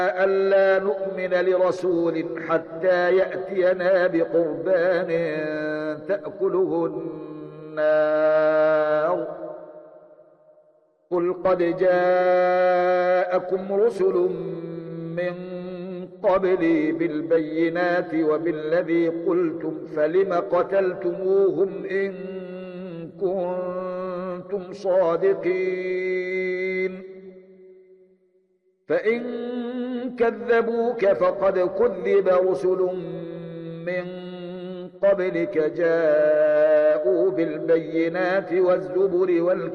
ألا نؤمن لرسول حتى يأتينا بقربان تأكله النار قل قد جاءكم رسل من قبلي بالبينات وبالذي قلتم فلم قتلتموهم إن كنتم صادقين فإن كذبوك فقد كذب رسل من قبلك جاءوا بالبينات والزبر